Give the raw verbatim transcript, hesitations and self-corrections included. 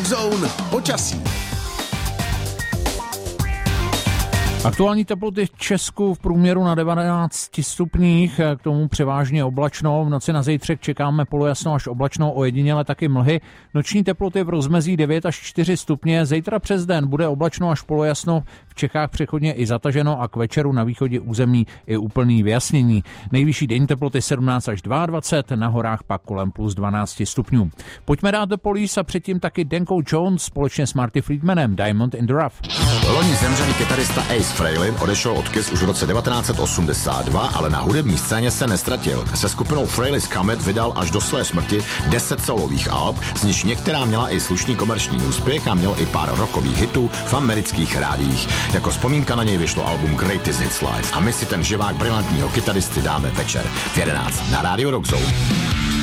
Rockzone počasí. Aktuální teploty v Česku v průměru na devatenácti stupních, k tomu převážně oblačno. V noci na zítřek čekáme polojasno až oblačno, ojediněle taky mlhy. Noční teploty v rozmezí devět až čtyři stupně. Zítra přes den bude oblačno až polojasno, v Čechách přechodně i zataženo a k večeru na východě území i úplný vyjasnění. Nejvyšší denní teploty sedmnáct až dvacet dva, na horách pak kolem plus dvanáct stupňů. Pojďme dát do Police a předtím taky Danko Jones společně s Marty Friedmanem Diamond in the Rough. Loni zemřelý kytarista Ace Frehley odešel od Kiss už v roce devatenáct osmdesát dva, ale na hudební scéně se nestratil. Se skupinou Frehley's Comet vydal až do své smrti deset solových alb, z nichž některá měla i slušný komerční úspěch a měl i pár rockových hitů v amerických rádiích. Jako vzpomínka na něj vyšlo album Greatest Hits Live a my si ten živák brilantního kytaristy dáme večer v jedenáct na rádiu Rockzone.